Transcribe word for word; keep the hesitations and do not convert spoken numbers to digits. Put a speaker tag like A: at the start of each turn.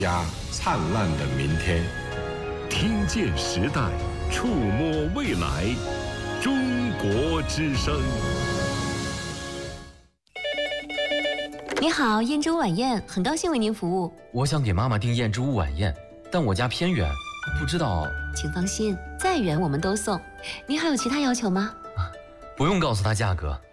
A: 家灿烂的明天。
B: 听见时代，触摸未来，中国之声。
C: 你好，燕之屋晚宴，很高兴为您服务。
D: 我想给妈妈订燕之屋晚宴，但我家偏远，不知道。
C: 请放心，再远我们都送。您还有其他要求吗？
D: 不用告诉她价格，